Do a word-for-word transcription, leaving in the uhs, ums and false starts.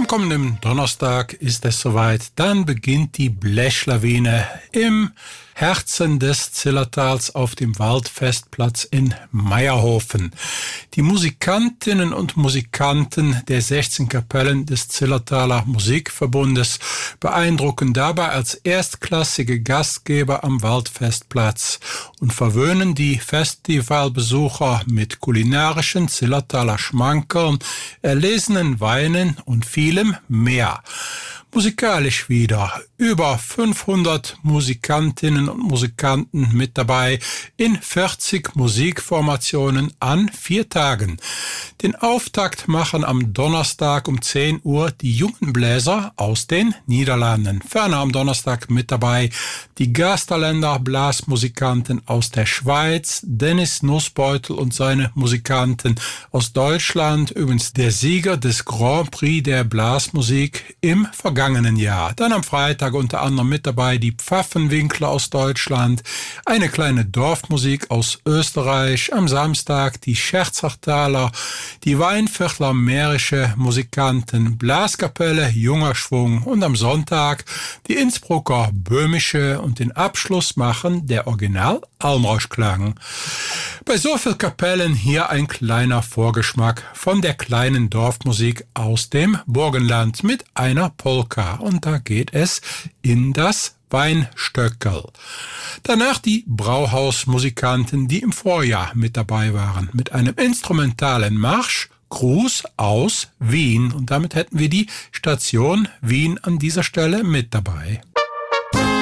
kommenden Donnerstag ist es soweit. Dann beginnt die Blechlawine im Herzen des Zillertals auf dem Waldfestplatz in Meierhofen. Die Musikantinnen und Musikanten der sechzehn Kapellen des Zillertaler Musikverbundes beeindrucken dabei als erstklassige Gastgeber am Waldfestplatz und verwöhnen die Festivalbesucher mit kulinarischen Zillertaler Schmankerln, erlesenen Weinen und vielem mehr. Musikalisch wieder über fünfhundert Musikantinnen und Musikanten mit dabei in vierzig Musikformationen an vier Tagen. Den Auftakt machen am Donnerstag um zehn Uhr die jungen Bläser aus den Niederlanden. Ferner am Donnerstag mit dabei die Gasterländer Blasmusikanten aus der Schweiz, Dennis Nussbeutel und seine Musikanten aus Deutschland, übrigens der Sieger des Grand Prix der Blasmusik im vergangenen Jahr. Dann am Freitag unter anderem mit dabei die Pfaffenwinkler aus Deutschland, eine kleine Dorfmusik aus Österreich, am Samstag die Scherzachtaler, die Weinviertler mährische Musikanten, Blaskapelle Junger Schwung und am Sonntag die Innsbrucker böhmische und den Abschluss machen der Original Almrauschklang. Bei so viel Kapellen hier ein kleiner Vorgeschmack von der kleinen Dorfmusik aus dem Burgenland mit einer Polka. Und da geht es in das Weinstöckel. Danach die Brauhausmusikanten, die im Vorjahr mit dabei waren, mit einem instrumentalen Marsch Gruß aus Wien. Und damit hätten wir die Station Wien an dieser Stelle mit dabei.